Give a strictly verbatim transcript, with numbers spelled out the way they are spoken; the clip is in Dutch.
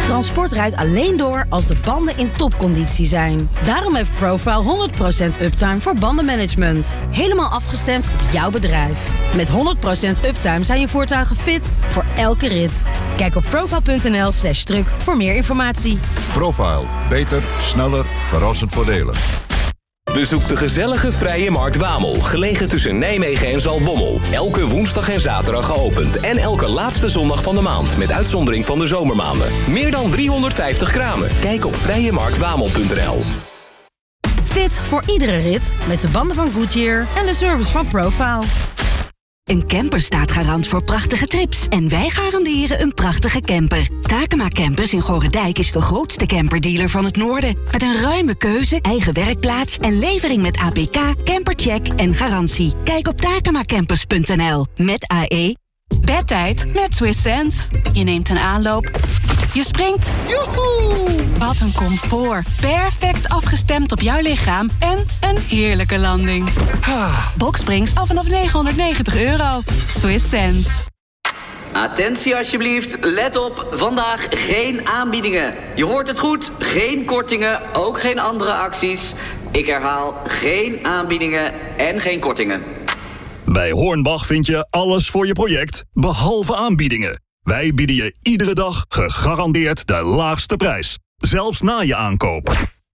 Transport rijdt alleen door als de banden in topconditie zijn. Daarom heeft Profile honderd procent uptime voor bandenmanagement. Helemaal afgestemd op jouw bedrijf. Met honderd procent uptime zijn je voertuigen fit voor elke rit. Kijk op profile.nl slash truck voor meer informatie. Profile. Beter, sneller, verrassend voordelig. Bezoek de gezellige Vrije Markt Wamel, gelegen tussen Nijmegen en Zaltbommel. Elke woensdag en zaterdag geopend en elke laatste zondag van de maand, met uitzondering van de zomermaanden. Meer dan driehonderdvijftig kramen. Kijk op vrije markt wamel punt n l. Fit voor iedere rit, met de banden van Goodyear en de service van Profile. Een camper staat garant voor prachtige trips. En wij garanderen een prachtige camper. Takema Campers in Gorredijk is de grootste camperdealer van het noorden. Met een ruime keuze, eigen werkplaats en levering met A P K, campercheck en garantie. Kijk op takema campers punt n l. Met A E. Bedtijd met Swiss Sense. Je neemt een aanloop. Je springt. Joehoe! Wat een comfort. Perfect afgestemd op jouw lichaam. En een heerlijke landing. Boxsprings af vanaf negenhonderdnegentig euro. Swiss Sense. Attentie alsjeblieft, let op, vandaag geen aanbiedingen. Je hoort het goed, geen kortingen, ook geen andere acties. Ik herhaal, geen aanbiedingen en geen kortingen. Bij Hornbach vind je alles voor je project, behalve aanbiedingen. Wij bieden je iedere dag gegarandeerd de laagste prijs. Zelfs na je aankoop.